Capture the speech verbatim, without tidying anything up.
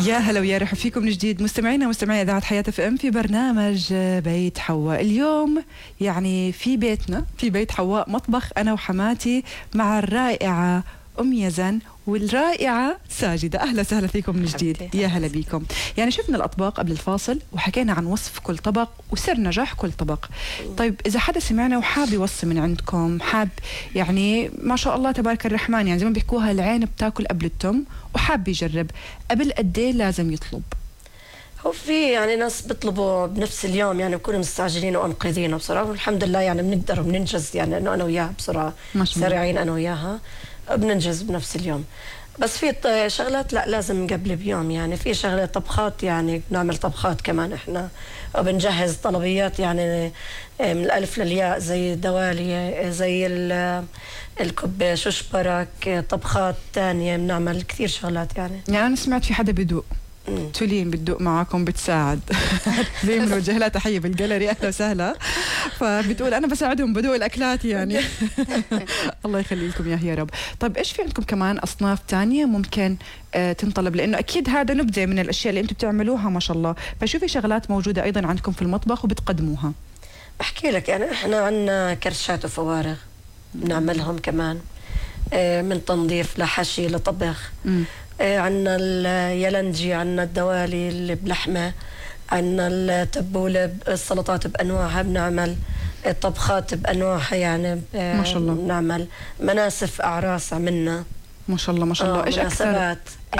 يا هلا ويا رحب فيكم من جديد مستمعينا مستمعي إذاعة حياة اف ام في برنامج بيت حواء. اليوم يعني في بيتنا في بيت حواء مطبخ أنا وحماتي مع الرائعة أم يزن والرائعة ساجدة. أهلا وسهلا فيكم من جديد. يا هلا بيكم. يعني شفنا الأطباق قبل الفاصل وحكينا عن وصف كل طبق وسر نجاح كل طبق. طيب إذا حدا سمعنا وحاب يوصي من عندكم، حاب يعني ما شاء الله تبارك الرحمن، يعني زي ما بيحكوها العين بتاكل قبل التم، وحاب يجرب، قبل قد ايه لازم يطلب؟ هو في يعني ناس بيطلبوا بنفس اليوم، يعني بكونوا مستعجلين وانقذينه بصراحه، والحمد لله يعني بنقدر وبننجز، يعني انه انا وياها بسرعه سريعين انا وياها بننجز بنفس اليوم. بس في شغلات لا لازم قبل بيوم، يعني في شغلات طبخات يعني بنعمل طبخات كمان احنا وبنجهز طلبيات يعني من الالف للياء، زي الدوالي، زي الكب ششبرك، طبخات ثانيه بنعمل كثير شغلات. يعني يعني انا سمعت في حدا بدوق تولين بتدوق معاكم بتساعد بنوجه لها تحيه بالجاليري، اهلا وسهلا. فبتقول انا بساعدهم بدوق الاكلات يعني. الله يخلي لكم اياها يا رب. طيب ايش في عندكم كمان اصناف تانية ممكن آه تنطلب؟ لانه اكيد هذا نبذه من الاشياء اللي انتم بتعملوها ما شاء الله، فشو في شغلات موجوده ايضا عندكم في المطبخ وبتقدموها؟ بحكي لك يعني احنا عندنا كرشات وفوارغ بنعملهم كمان، آه من تنظيف لحشي لطبخ. م. عندنا اليلنجي، عندنا الدوالي اللي بلحمه، عندنا التبوله، السلطات بانواعها بنعمل، الطبخات بانواعها يعني ما شاء الله. بنعمل مناسف اعراس عملنا ما شاء الله ما شاء الله. ايش اكثر